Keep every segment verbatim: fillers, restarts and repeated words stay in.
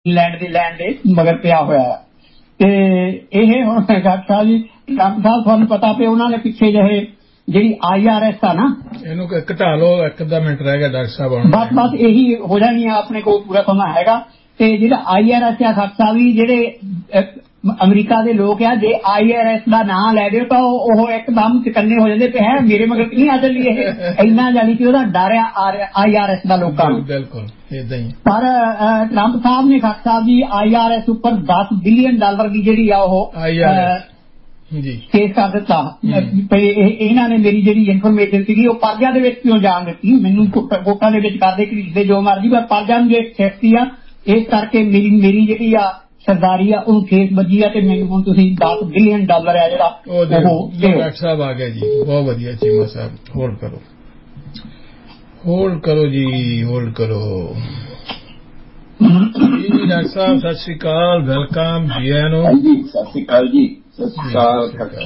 England ਦੀ land ਦੇ ਮਗਰ ਪਿਆ ਹੋਇਆ ਹੈ। ਤੇ ਇਹ ਹੁਣ ਡਾਕਟਰ ਸਾਹਿਬ ਜੀ ਟਰੰਪ ਸਾਹਿਬ ਤੁਹਾਨੂੰ ਪਤਾ ਪਿਆ ਉਹਨਾਂ ਨੇ ਪਿੱਛੇ ਜਿਹੇ ਜਿਹੜੀ ਆਈ ਆਰ ਐਸ ਆ ਨਾ ਇਹਨੂੰ ਘਟਾ ਲਓ, ਇੱਕ ਅੱਧਾ ਮਿੰਟ ਰਹਿ ਗਿਆ ਡਾਕਟਰ ਸਾਹਿਬ। ਬਸ ਬਸ ਇਹੀ ਹੋ ਜਾਣੀ ਆ, ਆਪਣੇ ਕੋਲ ਪੂਰਾ ਸਮਾਂ ਹੈਗਾ। ਤੇ ਜਿਹੜਾ ਆਈ ਆਰ ਐਸ ਆ ਖਾਲਸਾ ਵੀ ਜਿਹੜੇ ਅਮਰੀਕਾ ਦੇ ਲੋਕ ਆ, ਜੇ ਆਈ ਆਰ ਐਸ ਦਾ ਨਾਂ ਲੈ ਦਿਓ ਤਾਂ ਉਹ ਇੱਕਦਮ ਚਕੰਨੇ ਹੋ ਜਾਂਦੇ ਪਏ ਹੈ ਮੇਰੇ ਮਗਰ ਨਹੀਂ ਆ ਚੱਲੀ ਇਹ ਇੰਨਾ, ਜਾਣੀ ਕਿ ਉਹਦਾ ਡਰ ਆ ਆਈ ਆਰ ਐਸ ਦਾ ਲੋਕਾਂ ਨੂੰ। ਬਿਲਕੁਲ ਏਦਾਂ ਹੀ। ਪਰ ਟਰੰਪ ਸਾਹਿਬ ਨੇ Khalsa Sahib ji I R S ਉੱਪਰ ਦਸ ਬਿਲੀਅਨ ਡਾਲਰ ਦੀ ਜਿਹੜੀ ਆ ਉਹ ਜੀ ਕੇਸ ਕਰ ਦਿੱਤਾ। ਇਹਨਾਂ ਨੇ ਮੇਰੀ ਜਿਹੜੀ ਇਨਫੋਰਮੇਸ਼ਨ ਸੀਗੀ ਉਹ ਪਰਜਾ ਦੇ ਵਿੱਚ ਕਿਉਂ ਜਾਣ ਦਿੱਤੀ, ਮੈਨੂੰ ਕੋਟਾਂ ਦੇ ਵਿੱਚ ਕਰਦੇ ਘੜੀਸਦੇ ਜੋ ਮਰਜੀ, ਪਰ ਪਰਜਾ ਨੂੰ ਜੇ ਸੇਫਟੀ ਆ ਇਸ ਕਰਕੇ ਮੇਰੀ ਮੇਰੀ ਜਿਹੜੀ ਆ ਸਰਦਾਰੀ ਆ ਉਹਨੂੰ ਖੇਸ ਵੱਜੀ ਆ ਤੇ ਮੈਨੂੰ ਹੁਣ ਤੁਸੀਂ ਦਸ ਬਿਲੀਅਨ ਡਾਲਰ ਆ ਜਿਹੜਾ ਉਹ ਡਾਕਟਰ ਸਾਹਿਬ ਆ ਗਿਆ ਜੀ। ਬਹੁਤ ਵਧੀਆ ਚੀਮਾ ਸਾਹਿਬ, ਹੋਲਡ ਕਰੋ ਹੋਲਡ ਕਰੋ ਜੀ ਹੋਲਡ ਕਰੋ ਜੀ। ਡਾਕਟਰ ਸਾਹਿਬ ਸਤਿ ਸ਼੍ਰੀ ਅਕਾਲ, ਵੈਲਕਮ ਜੀ ਆਇਆਂ ਨੂੰ। ਸਤਿ ਸ਼੍ਰੀ ਅਕਾਲ ਜੀ। ਸਤਿ ਸ਼੍ਰੀ ਅਕਾਲ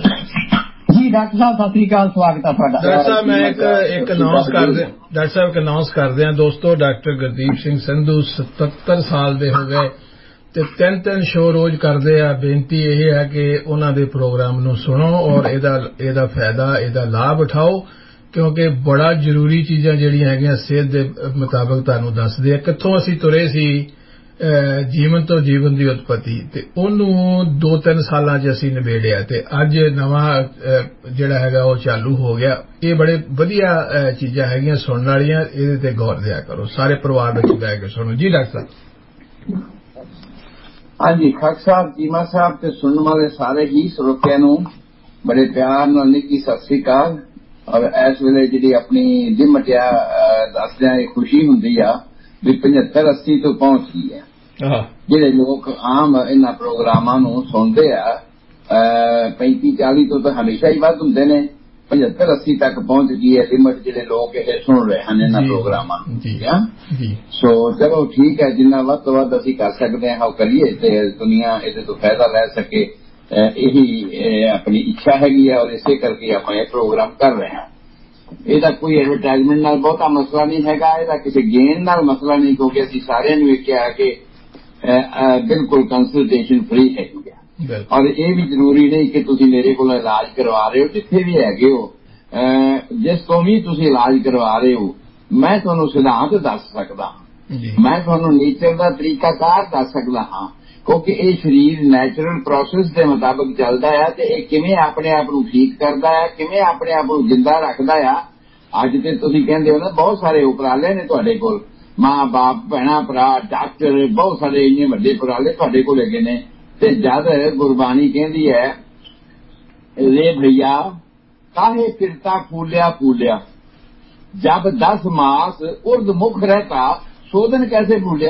ਜੀ ਡਾਕਟਰ ਸਾਹਿਬ, ਸਤਿ ਸ਼੍ਰੀ ਅਕਾਲ, ਸਵਾਗਤ ਹੈ ਤੁਹਾਡਾ। ਡਾਕਟਰ ਸਾਹਿਬ ਮੈਂ ਇੱਕ ਇੱਕ ਅਨਾਉਂਸ ਕਰਦੇ ਡਾਕਟਰ ਸਾਹਿਬ ਇੱਕ ਅਨਾਉਂਸ ਕਰਦੇ ਹਾਂ ਦੋਸਤੋ, ਡਾਕਟਰ ਗੁਰਦੀਪ ਸਿੰਘ ਸੰਧੂ ਸਤੱਤਰ ਸਾਲ ਦੇ ਹੋ ਗਏ ਤੇ ਤਿੰਨ ਤਿੰਨ ਸ਼ੋਅ ਰੋਜ਼ ਕਰਦੇ ਆ। ਬੇਨਤੀ ਇਹ ਹੈ ਕਿ ਉਹਨਾਂ ਦੇ ਪ੍ਰੋਗਰਾਮ ਨੂੰ ਸੁਣੋ ਔਰ ਇਹਦਾ ਇਹਦਾ ਫਾਇਦਾ ਇਹਦਾ ਲਾਭ ਉਠਾਓ, ਕਿਉਂਕਿ ਬੜਾ ਜ਼ਰੂਰੀ ਚੀਜ਼ਾਂ ਜਿਹੜੀਆਂ ਹੈਗੀਆਂ ਸਿਹਤ ਦੇ ਮੁਤਾਬਕ ਤੁਹਾਨੂੰ ਦੱਸਦੇ ਆ। ਕਿੱਥੋਂ ਅਸੀਂ ਤੁਰੇ ਸੀ ਜੀਵਨ ਤੋਂ ਜੀਵਨ ਦੀ ਉਤਪਤੀ, ਤੇ ਉਹਨੂੰ ਦੋ ਤਿੰਨ ਸਾਲਾਂ 'ਚ ਅਸੀਂ ਨਿਬੇੜਿਆ ਤੇ ਅੱਜ ਨਵਾਂ ਜਿਹੜਾ ਹੈਗਾ ਉਹ ਚਾਲੂ ਹੋ ਗਿਆ। ਇਹ ਬੜੇ ਵਧੀਆ ਚੀਜ਼ਾਂ ਹੈਗੀਆਂ ਸੁਣਨ ਵਾਲੀਆਂ, ਇਹਦੇ ਤੇ ਗੌਰ ਦਿਆ ਕਰੋ, ਸਾਰੇ ਪਰਿਵਾਰ ਵਿੱਚ ਬਹਿ ਕੇ ਸੁਣੋ ਜੀ। ਡਾਕਟਰ ਸਾਹਿਬ। ਹਾਂਜੀ, ਖਾਕ ਸਾਹਿਬ, ਚੀਮਾ ਸਾਹਿਬ ਤੇ ਸੁਣਨ ਵਾਲੇ ਸਾਰੇ ਹੀ ਸਰੋਤਿਆਂ ਨੂੰ ਬੜੇ ਪਿਆਰ ਨਾਲ ਨਿੱਕੀ ਸਤਿ ਸ੍ਰੀ ਅਕਾਲ। ਔਰ ਇਸ ਵੇਲੇ ਜਿਹੜੀ ਆਪਣੀ ਦਿਮਟਿਆ ਦੱਸਦਿਆਂ ਇਹ ਖੁਸ਼ੀ ਹੁੰਦੀ ਆ ਵੀ ਪਝੱਤਰ ਅੱਸੀ ਤੋਂ ਪਹੁੰਚ ਗਈ ਹੈ। ਜਿਹੜੇ ਲੋਕ ਆਮ ਇਹਨਾਂ ਪ੍ਰੋਗਰਾਮਾਂ ਨੂੰ ਸੁਣਦੇ ਆ ਪੈਂਤੀ ਚਾਲੀ ਤੋਂ ਤਾਂ ਹਮੇਸ਼ਾ ਹੀ ਵੱਧ ਹੁੰਦੇ ਨੇ, ਪਝੱਤਰ ਅੱਸੀ ਤੱਕ ਪਹੁੰਚ ਗਈ ਹੈ ਲਿਮਟ ਜਿਹੜੇ ਲੋਕ ਇਹ ਸੁਣ ਰਹੇ ਹਨ ਇਹਨਾਂ ਪ੍ਰੋਗਰਾਮਾਂ ਨੂੰ। ਠੀਕ ਆ, ਸੋ ਚਲੋ ਠੀਕ ਹੈ, ਜਿੰਨਾ ਵੱਧ ਤੋਂ ਵੱਧ ਅਸੀਂ ਕਰ ਸਕਦੇ ਹਾਂ ਉਹ ਕਰੀਏ ਤੇ ਦੁਨੀਆ ਇਹਦੇ ਤੋਂ ਫਾਇਦਾ ਲੈ ਸਕੇ, ਇਹੀ ਆਪਣੀ ਇੱਛਾ ਹੈਗੀ ਹੈ। ਔਰ ਇਸੇ ਕਰਕੇ ਆਪਾਂ ਇਹ ਪ੍ਰੋਗਰਾਮ ਕਰ ਰਹੇ ਹਾਂ। ਇਹਦਾ ਕੋਈ ਐਡਵਰਟਾਈਜ਼ਮੈਂਟ ਨਾਲ ਬਹੁਤਾ ਮਸਲਾ ਨਹੀਂ ਹੈਗਾ, ਇਹਦਾ ਕਿਸੇ ਗੇਨ ਨਾਲ ਮਸਲਾ ਨਹੀਂ, ਕਿਉਂਕਿ ਅਸੀਂ ਸਾਰਿਆਂ ਨੂੰ ਇਹ ਕਿਹਾ ਕਿ ਬਿਲਕੁਲ ਕੰਸਲਟੇਸ਼ਨ ਫ੍ਰੀ ਹੈਗੀ ਆ। ਔਰ ਇਹ ਵੀ ਜ਼ਰੂਰੀ ਨਹੀਂ ਕਿ ਤੁਸੀਂ ਮੇਰੇ ਕੋਲ ਇਲਾਜ ਕਰਵਾ ਰਹੇ ਹੋ, ਜਿੱਥੇ ਵੀ ਹੈਗੇ ਹੋ ਜਿਸ ਤੋਂ ਵੀ ਤੁਸੀਂ ਇਲਾਜ ਕਰਵਾ ਰਹੇ ਹੋ, ਮੈਂ ਤੁਹਾਨੂੰ ਸਿਧਾਂਤ ਦੱਸ ਸਕਦਾ ਹਾਂ, ਮੈਂ ਤੁਹਾਨੂੰ ਨੇਚਰ ਦਾ ਤਰੀਕਾਕਾਰ ਦੱਸ ਸਕਦਾ ਹਾਂ, ਕਿਉਂਕਿ ਇਹ ਸਰੀਰ ਨੈਚੁਰਲ ਪ੍ਰੋਸੈਸ ਦੇ ਮੁਤਾਬਕ ਚੱਲਦਾ ਹੈ ਤੇ ਇਹ ਕਿਵੇਂ ਆਪਣੇ ਆਪ ਨੂੰ ਠੀਕ ਕਰਦਾ ਹੈ, ਕਿਵੇਂ ਆਪਣੇ ਆਪ ਨੂੰ ਜਿੰਦਾ ਰੱਖਦਾ ਆ। ਅੱਜ ਤੇ ਤੁਸੀਂ ਕਹਿੰਦੇ ਹੋ ਨਾ ਬਹੁਤ ਸਾਰੇ ਉਪਰਾਲੇ ਨੇ ਤੁਹਾਡੇ ਕੋਲ, ਮਾਂ ਬਾਪ ਭੈਣਾਂ ਭਰਾ ਡਾਕਟਰ, ਬਹੁਤ ਸਾਰੇ ਇੰਨੇ ਵੱਡੇ ਉਪਰਾਲੇ ਤੁਹਾਡੇ ਕੋਲ ਹੈਗੇ ਨੇ। ਤੇ ਜਦ ਗੁਰਬਾਣੀ ਕਹਿੰਦੀ ਹੈ ਰੇ ਭਈਆ ਕਾਹੇ ਫਿਰਤਾ ਫੂਲਿਆ ਫੂਲਿਆ, ਜਬ ਦਸ ਮਾਸ ਉਰਦ ਮੁਖ ਰਹਿਤਾ ਸੋਧਨ ਕੈਸੇ ਭੂਲਿਆ।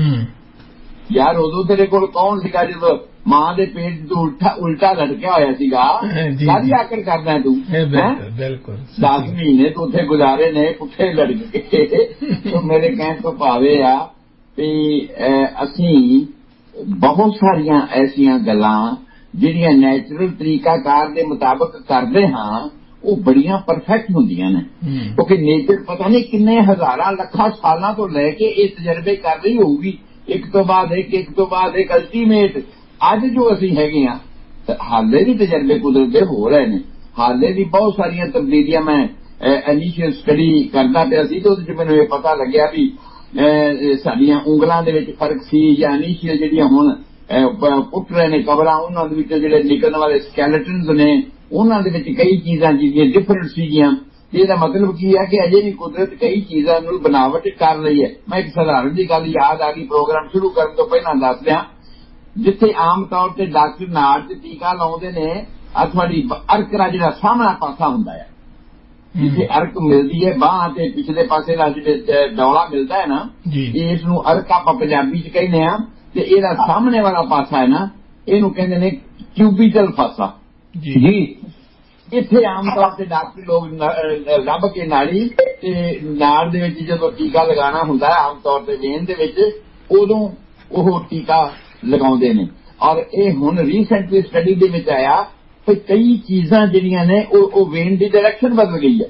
ਯਾਰ ਉਦੋਂ ਤੇਰੇ ਕੋਲ ਕੌਣ ਸੀਗਾ ਜਦੋਂ ਮਾਂ ਦੇ ਪੇਟ ਤੋਂ ਉਲਟਾ ਉਲਟਾ ਲਟਕਿਆ ਹੋਇਆ ਸੀਗਾ, ਕਾਹਦੀ ਆਕੜ ਕਰਦਾ ਤੂੰ। ਬਿਲਕੁਲ ਦਸ ਮਹੀਨੇ ਤੂੰ ਉੱਥੇ ਗੁਜ਼ਾਰੇ ਨੇ ਪੁੱਠੇ ਲਟਕ ਕੇ। ਮੇਰੇ ਕਹਿਣ ਤੋਂ ਭਾਵੇਂ ਆ ਵੀ ਅਸੀਂ ਬਹੁਤ ਸਾਰੀਆਂ ਐਸੀਆਂ ਗੱਲਾਂ ਜਿਹੜੀਆਂ ਨੈਚੁਰਲ ਤਰੀਕਾਕਾਰ ਦੇ ਮੁਤਾਬਕ ਕਰਦੇ ਹਾਂ ਉਹ ਬੜੀਆਂ ਪਰਫੈਕਟ ਹੁੰਦੀਆਂ ਨੇ, ਕਿਉਂਕਿ ਨੇਚਰ ਪਤਾ ਨਹੀਂ ਕਿੰਨੇ ਹਜ਼ਾਰਾਂ ਲੱਖਾਂ ਸਾਲਾਂ ਤੋਂ ਲੈ ਕੇ ਇਹ ਤਜਰਬੇ ਕਰ ਰਹੀ ਹੋਊਗੀ, ਇੱਕ ਤੋਂ ਬਾਅਦ ਇੱਕ ਇੱਕ ਤੋਂ ਬਾਅਦ ਇੱਕ ਅਲਟੀਮੇਟ। ਅੱਜ ਜੋ ਅਸੀਂ ਹੈਗੇ ਹਾਂ ਹਾਲੇ ਵੀ ਤਜਰਬੇ ਕੁਦਰਤ ਦੇ ਹੋ ਰਹੇ ਨੇ, ਹਾਲੇ ਵੀ ਬਹੁਤ ਸਾਰੀਆਂ ਤਬਦੀਲੀਆਂ। ਮੈਂ ਇਨੀਸ਼ੀਅਲ ਸਟੱਡੀ ਕਰਦਾ ਪਿਆ ਸੀ ਤੇ ਉਹਦੇ ਚ ਮੈਨੂੰ ਇਹ ਪਤਾ ਲੱਗਿਆ ਵੀ ਸਾਡੀਆਂ ਉਂਗਲਾਂ ਦੇ ਵਿੱਚ ਫਰਕ ਸੀ, ਜਾਂ ਇਨੀਸ਼ੀਅਲ ਜਿਹੜੀਆਂ ਹੁਣ ਪੁੱਟ ਰਹੇ ਨੇ ਕਬਰਾਂ ਉਹਨਾਂ ਦੇ ਵਿੱਚ ਜਿਹੜੇ ਨਿਕਲਣ ਵਾਲੇ ਸਕੈਲਟਨਸ ਨੇ ਉਹਨਾਂ ਦੇ ਵਿੱਚ ਕਈ ਚੀਜ਼ਾਂ ਜਿਹੜੀਆਂ ਡਿਫਰੈਂਟ ਸੀਗੀਆਂ। ਇਹਦਾ ਮਤਲਬ ਕੀ ਹੈ ਕਿ ਅਜੇ ਵੀ ਕੁਦਰਤ ਕਈ ਚੀਜ਼ਾਂ ਨੂੰ ਬਨਾਵਟ ਕਰ ਰਹੀ ਹੈ। ਮੈਂ ਇੱਕ ਸਧਾਰਨ ਦੀ ਗੱਲ ਯਾਦ ਆ ਗਈ ਪ੍ਰੋਗਰਾਮ ਸ਼ੁਰੂ ਕਰਨ ਤੋਂ ਪਹਿਲਾਂ ਦੱਸ ਦਿਆਂ, ਜਿੱਥੇ ਆਮ ਤੌਰ ਤੇ ਡਾਕਟਰ ਨਾੜ ਤੇ ਟੀਕਾ ਲਾਉਂਦੇ ਨੇ ਆ ਤੁਹਾਡੀ ਅਰਕ ਦਾ ਜਿਹੜਾ ਸਾਹਮਣਾ ਪਾਸਾ ਹੁੰਦਾ ਹੈ, ਜਿੱਥੇ ਅਰਕ ਮਿਲਦੀ ਹੈ ਬਾਂਹ ਤੇ ਪਿਛਲੇ ਪਾਸੇ ਦਾ ਜਿਹੜੇ ਡੌਲਾ ਮਿਲਦਾ ਹੈ ਨਾ, ਇਸ ਨੂੰ ਅਰਕ ਆਪਾਂ ਪੰਜਾਬੀ ਚ ਕਹਿੰਦੇ ਆ। ਤੇ ਇਹਦਾ ਸਾਹਮਣੇ ਵਾਲਾ ਪਾਸਾ ਹੈ ਨਾ, ਇਹਨੂੰ ਕਹਿੰਦੇ ਨੇ ਕਿਊਬੀਟਲ ਪਾਸਾ ਜੀ। ਇੱਥੇ ਆਮ ਤੌਰ ਤੇ ਡਾਕਟਰ ਲੋਕ ਲੱਭ ਕੇ ਨਾੜੀ ਤੇ ਨਾੜ ਦੇ ਵਿੱਚ ਜਦੋਂ ਟੀਕਾ ਲਗਾਉਣਾ ਹੁੰਦਾ ਹੈ ਆਮ ਤੌਰ ਤੇ ਵੇਨ ਦੇ ਵਿੱਚ, ਉਦੋਂ ਉਹ ਟੀਕਾ ਲਗਾਉਂਦੇ ਨੇ। ਔਰ ਇਹ ਹੁਣ ਰੀਸੈਂਟਲੀ ਸਟੱਡੀ ਦੇ ਵਿੱਚ ਆਇਆ ਕਿ ਕਈ ਚੀਜ਼ਾਂ ਜਿਹੜੀਆਂ ਨੇ ਉਹ ਉਹ ਵੇਨ ਦੀ ਡਾਇਰੈਕਸ਼ਨ ਬਦਲ ਗਈ ਹੈ।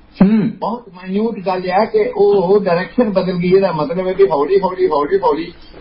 ਬਹੁਤ ਮਾਈਨਿਊਟ ਗੱਲ ਹੈ ਕਿ ਉਹ ਡਾਇਰੈਕਸ਼ਨ ਬਦਲ ਗਈ। ਇਹਦਾ ਮਤਲਬ ਹੈ ਕਿ ਹੌਲੀ ਹੌਲੀ ਹੌਲੀ ਹੌਲੀ